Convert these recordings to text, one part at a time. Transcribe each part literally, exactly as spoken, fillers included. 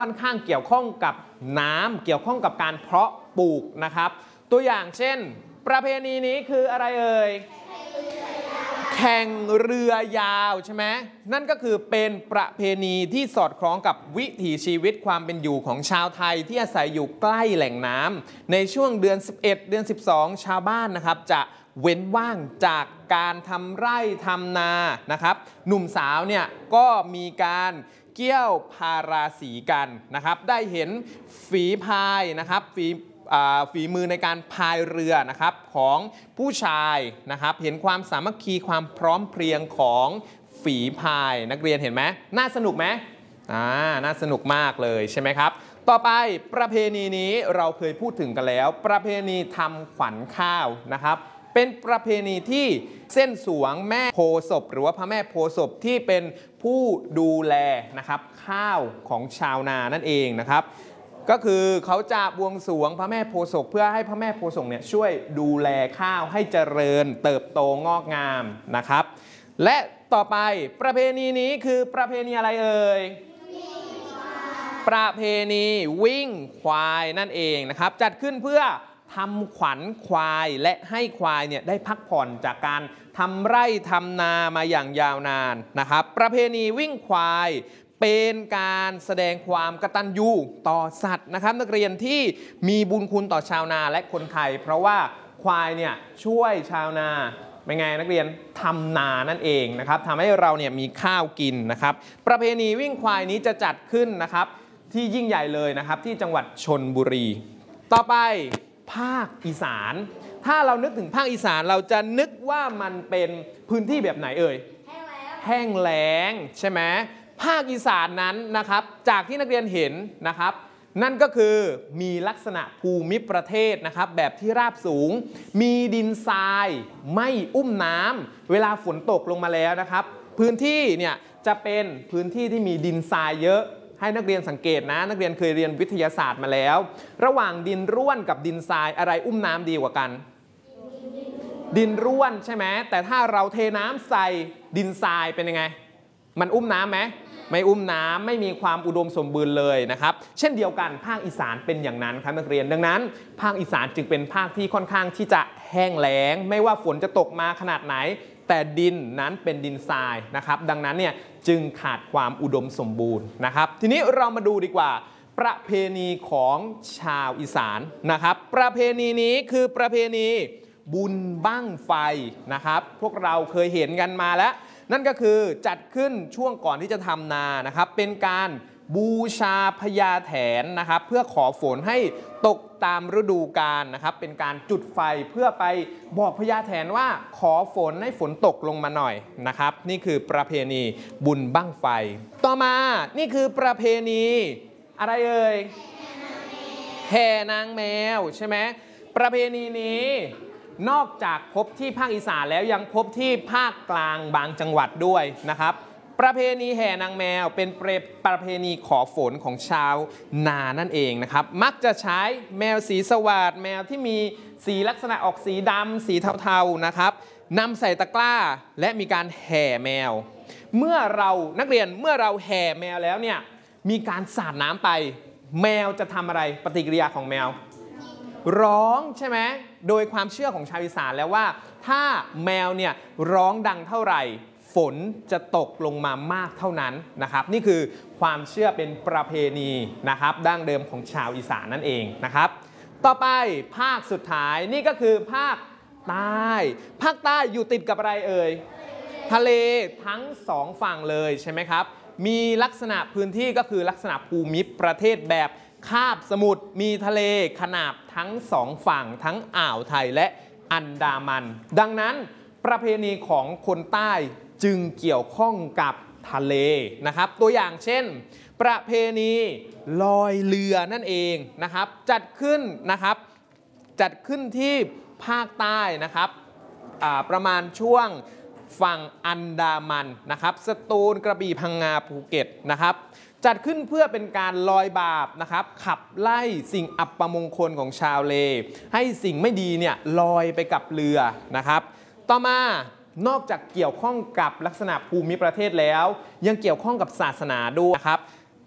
ค่อนข้างเกี่ยวข้องกับน้ำเกี่ยวข้องกับการเพาะปลูกนะครับตัวอย่างเช่นประเพณีนี้คืออะไรเอ่ยแข่งเรือยาวใช่ไหมนั่นก็คือเป็นประเพณีที่สอดคล้องกับวิถีชีวิตความเป็นอยู่ของชาวไทยที่อาศัยอยู่ใกล้แหล่งน้ำในช่วงเดือนสิบเอ็ดเดือนสิบสองชาวบ้านนะครับจะเว้นว่างจากการทำไร่ทำนานะครับหนุ่มสาวเนี่ยก็มีการเกี่ยวพาราสีกันนะครับได้เห็นฝีพายนะครับฝีฝีมือในการพายเรือนะครับของผู้ชายนะครับเห็นความสามัคคีความพร้อมเพรียงของฝีพายนักเรียนเห็นไหมน่าสนุกไหมอ่าน่าสนุกมากเลยใช่ไหมครับต่อไปประเพณีนี้เราเคยพูดถึงกันแล้วประเพณีทำขวัญข้าวนะครับเป็นประเพณีที่เส้นสวงแม่โพธิ์ศพหรือว่าพระแม่โพธิ์ศพที่เป็นผู้ดูแลนะครับข้าวของชาวนานั่นเองนะครับก็คือเขาจะบวงสรวงพระแม่โพธิ์ศพเพื่อให้พระแม่โพธิ์ศพเนี่ยช่วยดูแลข้าวให้เจริญเติบโตงอกงามนะครับและต่อไปประเพณีนี้คือประเพณีอะไรเอ่ยประเพณีวิ่งควายนั่นเองนะครับจัดขึ้นเพื่อทำขวัญควายและให้ควายเนี่ยได้พักผ่อนจากการทำไร่ทำนามาอย่างยาวนานนะครับประเพณีวิ่งควายเป็นการแสดงความกตัญญูต่อสัตว์นะครับนักเรียนที่มีบุญคุณต่อชาวนาและคนไทยเพราะว่าควายเนี่ยช่วยชาวนาเป็นไงนักเรียนทำนานั่นเองนะครับทำให้เราเนี่ยมีข้าวกินนะครับประเพณีวิ่งควายนี้จะจัดขึ้นนะครับที่ยิ่งใหญ่เลยนะครับที่จังหวัดชลบุรีต่อไปภาคอีสานถ้าเรานึกถึงภาคอีสานเราจะนึกว่ามันเป็นพื้นที่แบบไหนเอ่ยแห้งแล้งใช่ไหมภาคอีสานนั้นนะครับจากที่นักเรียนเห็นนะครับนั่นก็คือมีลักษณะภูมิประเทศนะครับแบบที่ราบสูงมีดินทรายไม่อุ้มน้ำเวลาฝนตกลงมาแล้วนะครับพื้นที่เนี่ยจะเป็นพื้นที่ที่มีดินทรายเยอะให้นักเรียนสังเกตนะนักเรียนเคยเรียนวิทยาศาสตร์มาแล้วระหว่างดินร่วนกับดินทรายอะไรอุ้มน้ำดีกว่ากันดินร่วนใช่ไหมแต่ถ้าเราเทน้ำใส่ดินทรายเป็นยังไงมันอุ้มน้ำไหมไม่อุ้มน้ำไม่มีความอุดมสมบูรณ์เลยนะครับเช่นเดียวกันภาคอีสานเป็นอย่างนั้นครับนักเรียนดังนั้นภาคอีสานจึงเป็นภาคที่ค่อนข้างที่จะแห้งแล้งไม่ว่าฝนจะตกมาขนาดไหนแต่ดินนั้นเป็นดินทรายนะครับดังนั้นเนี่ยจึงขาดความอุดมสมบูรณ์นะครับทีนี้เรามาดูดีกว่าประเพณีของชาวอีสานนะครับประเพณีนี้คือประเพณีบุญบั้งไฟนะครับพวกเราเคยเห็นกันมาแล้วนั่นก็คือจัดขึ้นช่วงก่อนที่จะทำนานะครับเป็นการบูชาพญาแถนนะครับเพื่อขอฝนให้ตกตามฤดูกาลนะครับเป็นการจุดไฟเพื่อไปบอกพญาแถนว่าขอฝนให้ฝนตกลงมาหน่อยนะครับนี่คือประเพณีบุญบั้งไฟต่อมานี่คือประเพณีอะไรเอ่ยแห่นางแมวใช่ไหมประเพณีนี้นอกจากพบที่ภาคอีสานแล้วยังพบที่ภาคกลางบางจังหวัดด้วยนะครับประเพณีแห่นางแมวเป็นประเพณีขอฝนของชาวนานั่นเองนะครับมักจะใช้แมวสีสวัสดแมวที่มีสีลักษณะออกสีดำสีเทาๆนะครับนำใส่ตะกร้าและมีการแห่แมวเมื่อเรานักเรียนเมื่อเราแห่แมวแล้วเนี่ยมีการสาดน้ำไปแมวจะทำอะไรปฏิกิริยาของแมวร้องใช่ไหมโดยความเชื่อของชาวอีสานแล้วว่าถ้าแมวเนี่ยร้องดังเท่าไหร่ฝนจะตกลงมามากเท่านั้นนะครับนี่คือความเชื่อเป็นประเพณีนะครับดั้งเดิมของชาวอีสานนั่นเองนะครับต่อไปภาคสุดท้ายนี่ก็คือภาคใต้ภาคใต้อยู่ติดกับอะไรเอ่ยทะเลทั้งสองฝั่งเลยใช่ไหมครับมีลักษณะพื้นที่ก็คือลักษณะภูมิประเทศแบบคาบสมุทรมีทะเลขนาบทั้งสองฝั่งทั้งอ่าวไทยและอันดามันดังนั้นประเพณีของคนใต้จึงเกี่ยวข้องกับทะเลนะครับตัวอย่างเช่นประเพณีลอยเรือนั่นเองนะครับจัดขึ้นนะครับจัดขึ้นที่ภาคใต้นะครับประมาณช่วงฝั่งอันดามันนะครับสตูลกระบี่พังงาภูเก็ตนะครับจัดขึ้นเพื่อเป็นการลอยบาปนะครับขับไล่สิ่งอัปมงคลของชาวเลให้สิ่งไม่ดีเนี่ยลอยไปกับเรือนะครับต่อมานอกจากเกี่ยวข้องกับลักษณะภูมิประเทศแล้วยังเกี่ยวข้องกับศาสนาด้วยนะครับ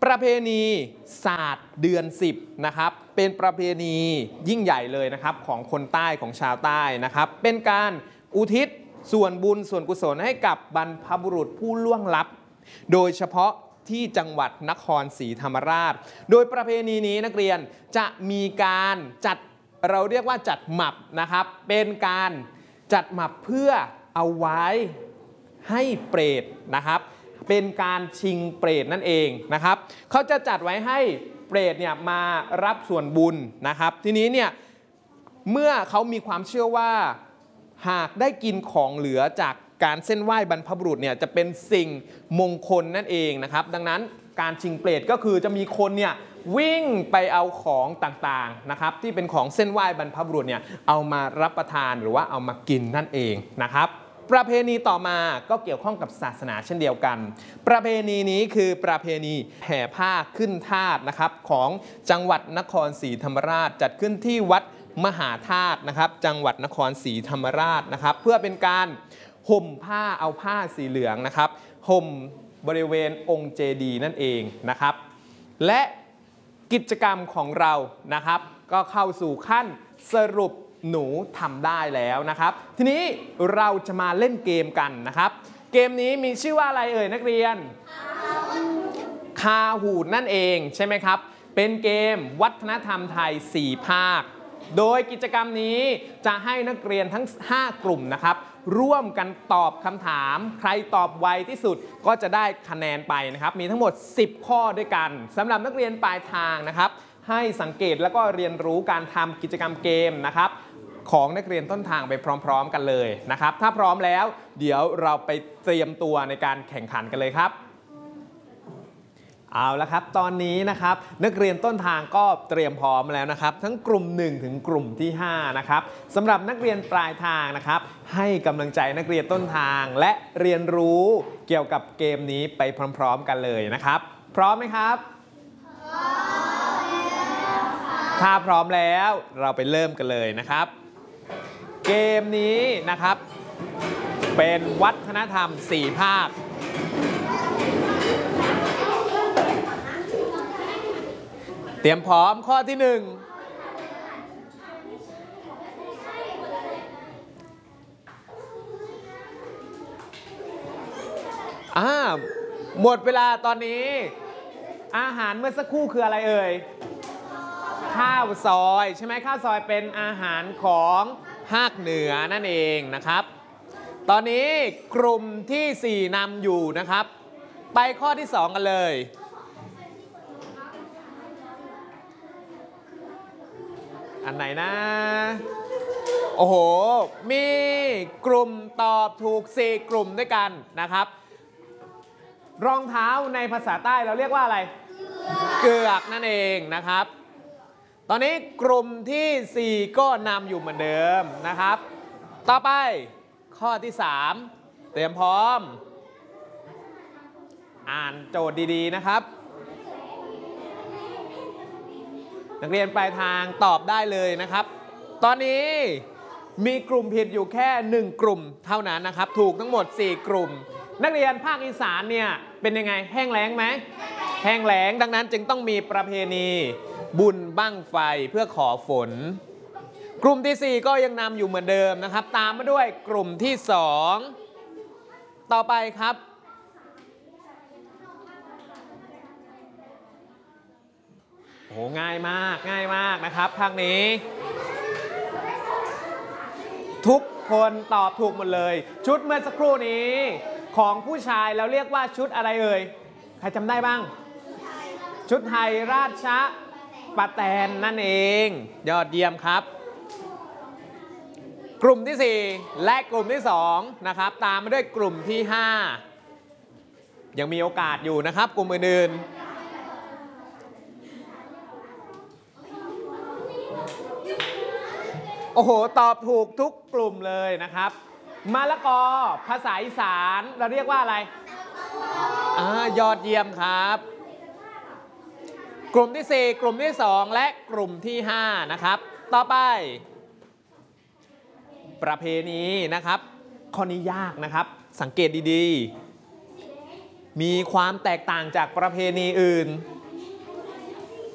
ประเพณีศาสตร์เดือนสิบนะครับเป็นประเพณียิ่งใหญ่เลยนะครับของคนใต้ของชาวใต้นะครับเป็นการอุทิศส่วนบุญส่วนกุศลให้กับบรรพบุรุษผู้ล่วงลับโดยเฉพาะที่จังหวัดนครศรีธรรมราชโดยประเพณีนี้นักเรียนจะมีการจัดเราเรียกว่าจัดหมับนะครับเป็นการจัดหมับเพื่อเอาไว้ให้เปรตนะครับเป็นการชิงเปรตนั่นเองนะครับเขาจะจัดไว้ให้เปรตเนี่ยมารับส่วนบุญนะครับทีนี้เนี่ยเมื่อเขามีความเชื่อว่าหากได้กินของเหลือจากการเส้นไหว้บรรพบุรุษเนี่ยจะเป็นสิ่งมงคลนั่นเองนะครับดังนั้นการชิงเปรตก็คือจะมีคนเนี่ยวิ่งไปเอาของต่างๆนะครับที่เป็นของเส้นไหว้บรรพบุรุษเนี่ยเอามารับประทานหรือว่าเอามากินนั่นเองนะครับประเพณีต่อมาก็เกี่ยวข้องกับศาสนาเช่นเดียวกันประเพณีนี้คือประเพณีแห่ผ้าขึ้นธาตุนะครับของจังหวัดนครศรีธรรมราชจัดขึ้นที่วัดมหาธาตุนะครับจังหวัดนครศรีธรรมราชนะครับเพื่อเป็นการห่มผ้าเอาผ้าสีเหลืองนะครับห่มบริเวณองค์เจดีย์นั่นเองนะครับและกิจกรรมของเรานะครับก็เข้าสู่ขั้นสรุปหนูทำได้แล้วนะครับทีนี้เราจะมาเล่นเกมกันนะครับเกมนี้มีชื่อว่าอะไรเอ่ยนักเรียนคาหูดนั่นเองใช่ไหมครับเป็นเกมวัฒนธรรมไทยสี่ภาคโดยกิจกรรมนี้จะให้นักเรียนทั้งห้ากลุ่มนะครับร่วมกันตอบคำถามใครตอบไวที่สุดก็จะได้คะแนนไปนะครับมีทั้งหมดสิบข้อด้วยกันสำหรับนักเรียนปลายทางนะครับให้สังเกตแล้วก็เรียนรู้การทำกิจกรรมเกมนะครับของนักเรียนต้นทางไปพร้อมๆกันเลยนะครับถ้าพร้อมแล้วเดี๋ยวเราไปเตรียมตัวในการแข่งขันกันเลยครับเอาละครับตอนนี้นะครับนักเรียนต้นทางก็เตรียมพร้อมแล้วนะครับทั้งกลุ่มหนึ่งถึงกลุ่มที่ห้านะครับสำหรับนักเรียนปลายทางนะครับให้กำลังใจนักเรียนต้นทางและเรียนรู้เกี่ยวกับเกมนี้ไปพร้อมๆกันเลยนะครับพร้อมไหมครับพร้อมแล้วค่ะถ้าพร้อมแล้วเราไปเริ่มกันเลยนะครับเกมนี้นะครับเป็นวัฒนธรรมสี่ภาคเตรียมพร้อมข้อที่หนึ่งอ่าหมดเวลาตอนนี้อาหารเมื่อสักครู่คืออะไรเอ่ยข้าวซอยใช่ไหมข้าวซอยเป็นอาหารของภาคเหนือนั่นเองนะครับตอนนี้กลุ่มที่สี่นำอยู่นะครับไปข้อที่สองกันเลยอันไหนนะโอ้โหมีกลุ่มตอบถูกสี่กลุ่มด้วยกันนะครับรองเท้าในภาษาใต้เราเรียกว่าอะไรเกือกนั่นเองนะครับตอนนี้กลุ่มที่สี่ก็นำอยู่เหมือนเดิมนะครับต่อไปข้อที่สามเตรียมพร้อมอ่านโจทย์ดีๆนะครับนักเรียนปลายทางตอบได้เลยนะครับตอนนี้มีกลุ่มผิดอยู่แค่หนึ่งกลุ่มเท่านั้นนะครับถูกทั้งหมดสี่กลุ่มนักเรียนภาคอีสานเนี่ยเป็นยังไงแห้งแล้งไหมแห้งแล้งดังนั้นจึงต้องมีประเพณีบุญบั้งไฟเพื่อขอฝนกลุ่มที่สี่ก็ยังนำอยู่เหมือนเดิมนะครับตามมาด้วยกลุ่มที่สองต่อไปครับโอ้ง่ายมากง่ายมากนะครับภาคนี้ทุกคนตอบถูกหมดเลยชุดเมื่อสักครู่นี้ของผู้ชายเราเรียกว่าชุดอะไรเอ่ยใครจำได้บ้างชุดไทยราชปะแตนนั่นเองยอดเยี่ยมครับกลุ่มที่สี่และกลุ่มที่สองนะครับตามมาด้วยกลุ่มที่ห้ายังมีโอกาสอยู่นะครับกลุ่มอื่นๆโอ้โหตอบถูกทุกกลุ่มเลยนะครับมะละกอภาษาอีสานเราเรียกว่าอะไรอ่ายอดเยี่ยมครับกลุ่มที่สี่กลุ่มที่สองและกลุ่มที่ห้านะครับต่อไปประเพณีนะครับข้อนี้ยากนะครับสังเกตดีๆมีความแตกต่างจากประเพณีอื่น